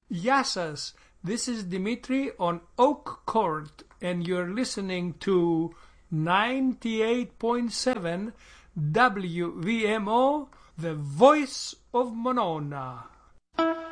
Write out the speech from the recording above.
Yassas, this is Dimitri on Oak Court, and you're listening to 98.7 WVMO, the voice of Monona.